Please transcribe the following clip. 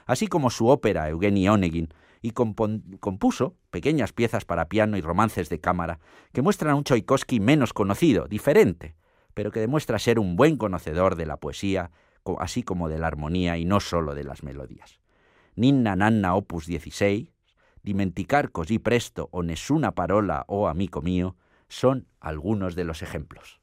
así como su ópera Eugeni Onegin, y compuso pequeñas piezas para piano y romances de cámara que muestran a un Tchaikovsky menos conocido, diferente, pero que demuestra ser un buen conocedor de la poesía, así como de la armonía y no solo de las melodías. Ninna Nanna opus 16, Dimenticar così presto o nessuna parola o amico mío son algunos de los ejemplos.